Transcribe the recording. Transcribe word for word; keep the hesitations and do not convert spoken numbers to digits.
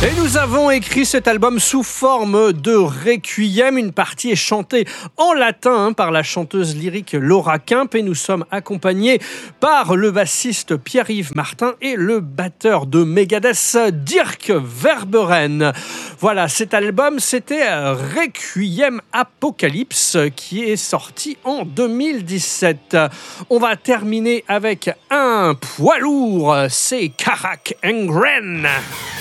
Et nous avons écrit cet album sous forme de requiem. Une partie est chantée en latin hein, par la chanteuse lyrique Laura Kemp et nous sommes accompagnés par le bassiste Pierre-Yves Martin et le batteur de Megadeth Dirk Verbeuren. Voilà, cet album c'était Requiem Apocalypse qui est sorti en deux mille dix-sept. On va terminer avec un poids lourd, c'est Karak Engren.